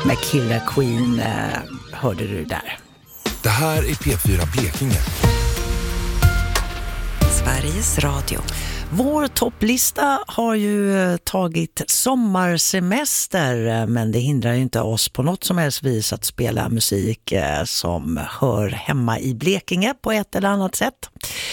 Med Killer Queen hörde du där. Det här är P4 Blekinge. Sveriges Radio. Vår topplista har ju tagit sommarsemester, men det hindrar ju inte oss på något som helst vis att spela musik som hör hemma i Blekinge på ett eller annat sätt.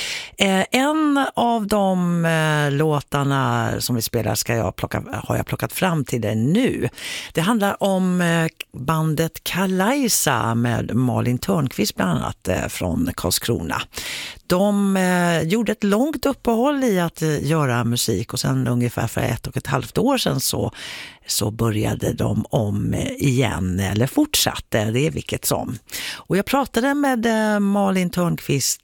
En av de låtarna som vi spelar har jag plockat fram till dig nu. Det handlar om bandet Kalaisa med Malin Törnqvist bland annat från Karlskrona. De gjorde ett långt uppehåll i att göra musik och sen ungefär för 1,5 år sedan så började de om igen eller fortsatte, det är vilket som. Och jag pratade med Malin Törnqvist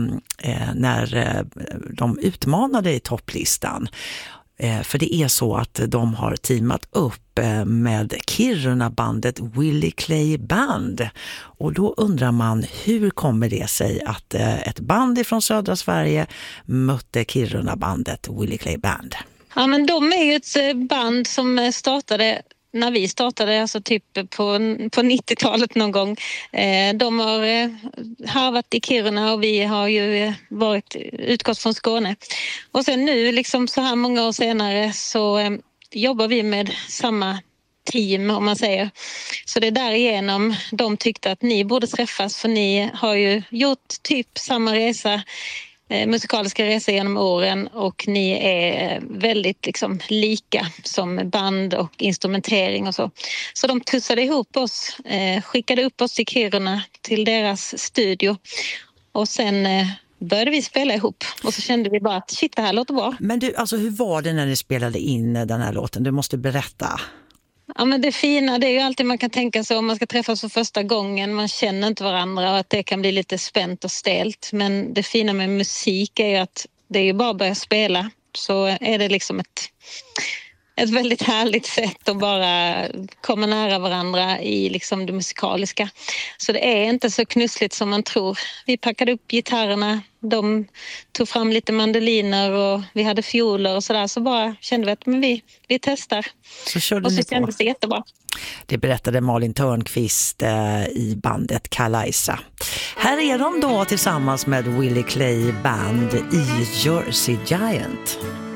när de utmanade i topplistan. För det är så att de har teamat upp med Kiruna-bandet Willie Clay Band. Och då undrar man, hur kommer det sig att ett band från södra Sverige mötte Kiruna-bandet Willie Clay Band? Ja, men de är ju ett band som startade när vi startade, alltså typ på 90-talet någon gång. De har harvat i Kiruna och vi har ju utgått från Skåne. Och sen nu, liksom så här många år senare, så jobbar vi med samma team, om man säger. Så det är därigenom de tyckte att ni borde träffas, för ni har ju gjort typ samma resa, musikaliska resa genom åren, och ni är väldigt liksom lika som band och instrumentering och så. Så de tussade ihop oss, skickade upp oss till Kiruna till deras studio och sen började vi spela ihop och så kände vi bara att shit, det här låter bra. Men du, alltså hur var det när ni spelade in den här låten? Du måste berätta. Ja, men det fina, det är ju alltid man kan tänka sig om man ska träffas för första gången. Man känner inte varandra och att det kan bli lite spänt och stelt. Men det fina med musik är ju att det är ju bara att börja spela. Så är det liksom ett väldigt härligt sätt att bara komma nära varandra i liksom det musikaliska. Så det är inte så knussligt som man tror. Vi packade upp gitarrerna, de tog fram lite mandoliner och vi hade fioler och sådär. Så bara kände vi att men vi testar. Så körde och så ni på. kändes det jättebra. Det berättade Malin Törnqvist i bandet Kalaisa. Här är de då tillsammans med Willie Clay Band i Jersey Giant.